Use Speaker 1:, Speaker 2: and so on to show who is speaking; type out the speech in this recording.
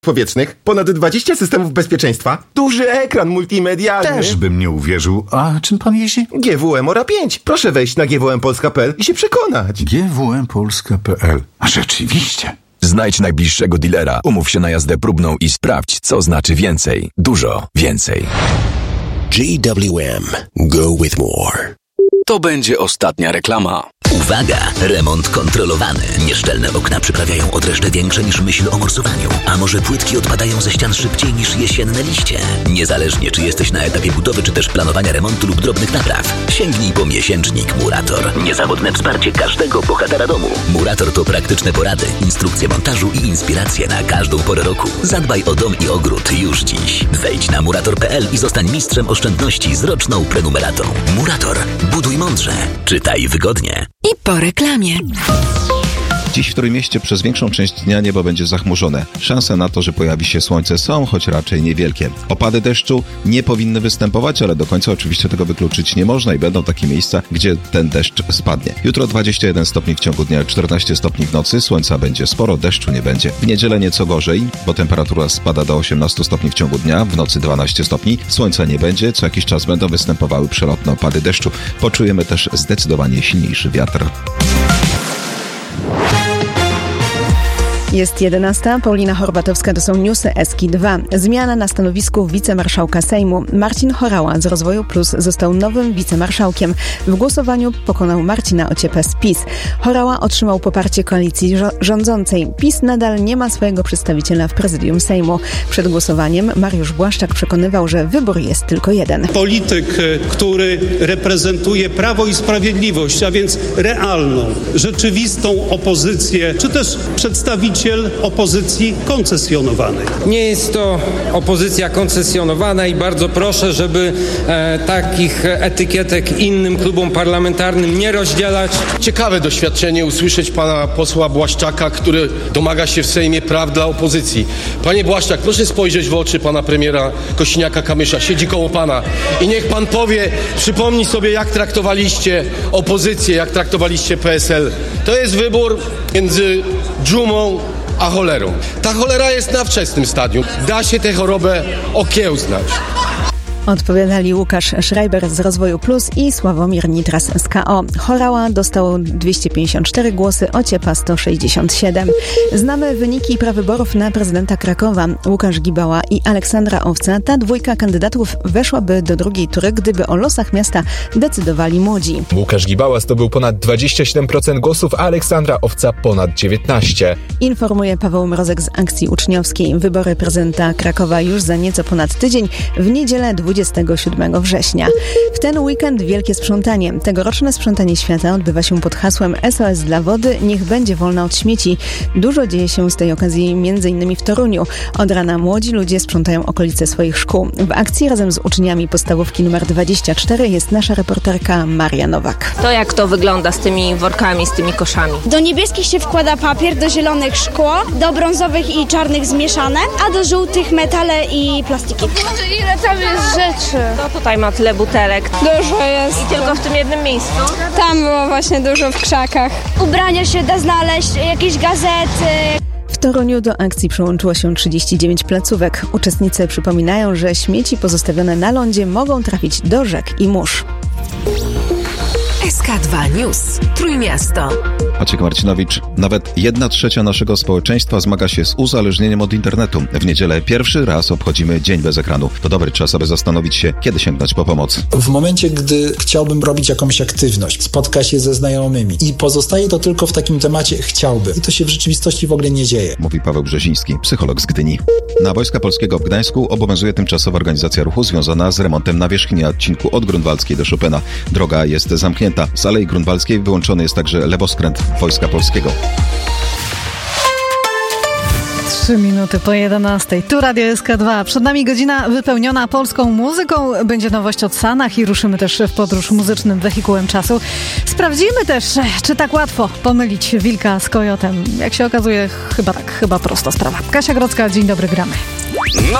Speaker 1: powietrznych, ponad 20 systemów bezpieczeństwa, duży ekran multimedialny.
Speaker 2: Też bym nie uwierzył. A czym pan jeździ?
Speaker 1: GWM Ora 5. Proszę wejść na gwmpolska.pl i się przekonać.
Speaker 2: gwmpolska.pl. A rzeczywiście.
Speaker 3: Znajdź najbliższego dealera, umów się na jazdę próbną i sprawdź, co znaczy więcej. Dużo więcej.
Speaker 4: GWM. Go with more.
Speaker 3: To będzie ostatnia reklama.
Speaker 5: Uwaga! Remont kontrolowany. Nieszczelne okna przyprawiają odreszcze większe niż myśl o morsowaniu. A może płytki odpadają ze ścian szybciej niż jesienne liście? Niezależnie czy jesteś na etapie budowy, czy też planowania remontu lub drobnych napraw, sięgnij po miesięcznik Murator. Niezawodne wsparcie każdego bohatera domu. Murator to praktyczne porady, instrukcje montażu i inspiracje na każdą porę roku. Zadbaj o dom i ogród już dziś. Wejdź na murator.pl i zostań mistrzem oszczędności z roczną prenumeratą. Murator. Buduj mądrze. Czytaj wygodnie.
Speaker 6: I po reklamie.
Speaker 7: Dziś w Trójmieście przez większą część dnia niebo będzie zachmurzone. Szanse na to, że pojawi się słońce są, choć raczej niewielkie. Opady deszczu nie powinny występować, ale do końca oczywiście tego wykluczyć nie można i będą takie miejsca, gdzie ten deszcz spadnie. Jutro 21 stopni w ciągu dnia, 14 stopni w nocy, słońca będzie sporo, deszczu nie będzie. W niedzielę nieco gorzej, bo temperatura spada do 18 stopni w ciągu dnia, w nocy 12 stopni, słońca nie będzie, co jakiś czas będą występowały przelotne opady deszczu. Poczujemy też zdecydowanie silniejszy wiatr.
Speaker 8: Jest 11. Paulina Horbatowska, to są newsy Eski 2. Zmiana na stanowisku wicemarszałka Sejmu. Marcin Horała z Rozwoju Plus został nowym wicemarszałkiem. W głosowaniu pokonał Marcina Ociepę z PiS. Horała otrzymał poparcie koalicji rządzącej. PiS nadal nie ma swojego przedstawiciela w prezydium Sejmu. Przed głosowaniem Mariusz Błaszczak przekonywał, że wybór jest tylko jeden.
Speaker 9: Polityk, który reprezentuje Prawo i Sprawiedliwość, a więc realną, rzeczywistą opozycję, czy też przedstawiciel opozycji koncesjonowanej.
Speaker 10: Nie jest to opozycja koncesjonowana i bardzo proszę, żeby takich etykietek innym klubom parlamentarnym nie rozdzielać.
Speaker 11: Ciekawe doświadczenie usłyszeć pana posła Błaszczaka, który domaga się w Sejmie praw dla opozycji. Panie Błaszczak, proszę spojrzeć w oczy pana premiera Kosiniaka-Kamysza, siedzi koło pana i niech pan powie, przypomni sobie, jak traktowaliście opozycję, jak traktowaliście PSL. To jest wybór między dżumą a cholerą. Ta cholera jest na wczesnym stadium. Da się tę chorobę okiełznać.
Speaker 8: Odpowiadali Łukasz Schreiber z Rozwoju Plus i Sławomir Nitras z KO. Horała dostał 254 głosy, Ociepa 167. Znamy wyniki prawyborów na prezydenta Krakowa. Łukasz Gibała i Aleksandra Owca. Ta dwójka kandydatów weszłaby do drugiej tury, gdyby o losach miasta decydowali młodzi.
Speaker 12: Łukasz Gibała zdobył ponad 27% głosów, a Aleksandra Owca ponad 19%.
Speaker 8: Informuje Paweł Mrozek z Akcji Uczniowskiej. Wybory prezydenta Krakowa już za nieco ponad tydzień. W niedzielę 27 września. W ten weekend wielkie sprzątanie. Tegoroczne sprzątanie świata odbywa się pod hasłem SOS dla wody, niech będzie wolna od śmieci. Dużo dzieje się z tej okazji m.in. w Toruniu. Od rana młodzi ludzie sprzątają okolice swoich szkół. W akcji razem z uczniami podstawówki nr 24 jest nasza reporterka Maria Nowak.
Speaker 13: To jak to wygląda z tymi workami, z tymi koszami?
Speaker 14: Do niebieskich się wkłada papier, do zielonych szkło, do brązowych i czarnych zmieszane, a do żółtych metale i plastiki.
Speaker 13: Ile tam jest rzeczy? To tutaj ma tyle butelek.
Speaker 14: Dużo jest.
Speaker 13: I tylko w tym jednym miejscu?
Speaker 14: Tam było właśnie dużo w krzakach. Ubrania się da znaleźć, jakieś gazety.
Speaker 8: W Toruniu do akcji przyłączyło się 39 placówek. Uczestnicy przypominają, że śmieci pozostawione na lądzie mogą trafić do rzek i mórz.
Speaker 6: SK2 News. Trójmiasto.
Speaker 7: Maciek Marcinowicz. Nawet 1/3 naszego społeczeństwa zmaga się z uzależnieniem od internetu. W niedzielę pierwszy raz obchodzimy Dzień bez ekranu. To dobry czas, aby zastanowić się, kiedy sięgnąć po pomoc.
Speaker 15: W momencie, gdy chciałbym robić jakąś aktywność, spotkać się ze znajomymi i pozostaje to tylko w takim temacie chciałbym. I to się w rzeczywistości w ogóle nie dzieje.
Speaker 7: Mówi Paweł Brzeziński, psycholog z Gdyni. Na Wojska Polskiego w Gdańsku obowiązuje tymczasowa organizacja ruchu związana z remontem nawierzchni na odcinku od Grunwaldzkiej do Chopina. Droga jest zamknięta. Z Alei Grunwaldzkiej wyłączony jest także lewoskręt Wojska Polskiego.
Speaker 16: 3 minuty po 11. Tu Radio SK2. Przed nami godzina wypełniona polską muzyką. Będzie nowość od Sanach i ruszymy też w podróż muzycznym wehikułem czasu. Sprawdzimy też, czy tak łatwo pomylić wilka z kojotem. Jak się okazuje, chyba prosta sprawa. Kasia Grodzka, dzień dobry, gramy.